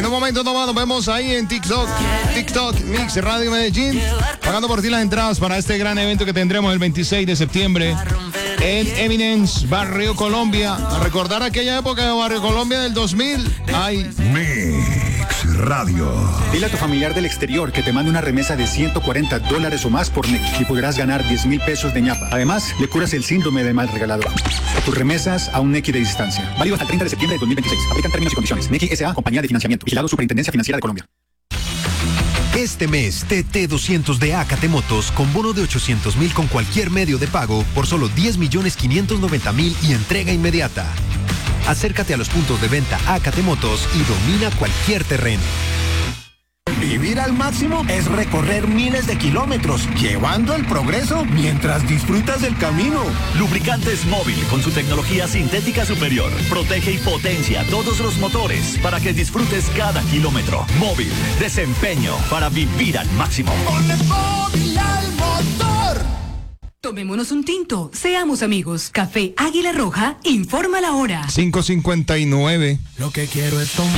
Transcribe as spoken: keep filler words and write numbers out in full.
un momento nomás nos vemos ahí en TikTok. TikTok Mix Radio Medellín. Pagando por ti las entradas para este gran evento que tendremos el veintiséis de septiembre en Eminence, Barrio Colombia. A recordar aquella época de Barrio Colombia del dos mil. Ay. Mix Radio. Dile a tu familiar del exterior que te mande una remesa de ciento cuarenta dólares o más por Nequi y podrás ganar diez mil pesos de ñapa. Además, le curas el síndrome de mal regalador. Tus remesas a un Nequi de distancia. Válido hasta el treinta de septiembre de dos mil veintiséis. Aplican términos y condiciones. Nequi S A, compañía de financiamiento. Vigilado Superintendencia Financiera de Colombia. Este mes, T T doscientos de Acate Motos con bono de ochocientos mil con cualquier medio de pago por solo diez millones quinientos noventa mil y entrega inmediata. Acércate a los puntos de venta Acate Motos y domina cualquier terreno. Vivir al máximo es recorrer miles de kilómetros, llevando el progreso mientras disfrutas del camino. Lubricantes Móvil, con su tecnología sintética superior, protege y potencia todos los motores para que disfrutes cada kilómetro. Móvil, desempeño para vivir al máximo. Ponle Móvil al motor. Tomémonos un tinto, seamos amigos. Café Águila Roja, informa la hora. cinco cincuenta y nueve. Lo que quiero es tomar.